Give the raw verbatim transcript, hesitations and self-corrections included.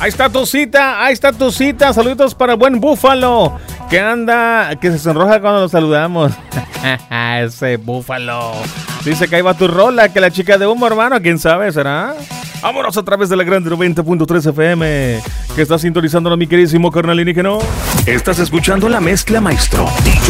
Ahí está tu cita, ahí está tu cita. Saluditos para el buen Búfalo, que anda, que se sonroja cuando lo saludamos. Ese Búfalo. Dice que ahí va tu rola, que la chica de humo, hermano, quién sabe, ¿será? Vámonos a través de la Grande noventa punto tres F M, que está sintonizando mi queridísimo carnal alienígena. Estás escuchando la mezcla, maestro.